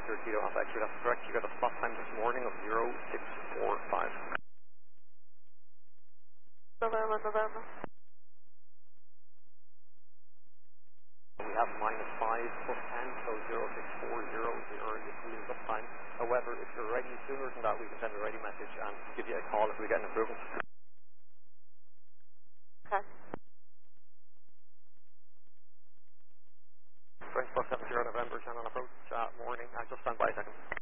Victor Kilo Alpha X-ray, that's correct. You got a spot time this morning of 0645. November. We have -5 plus 10, so 0640 is the earliest wheels up time. However, if you're ready sooner than that, we can send a ready message and give you a call if we get an improvement. Okay. French Bus 70 November, 10 on approach, morning. Just stand by a second.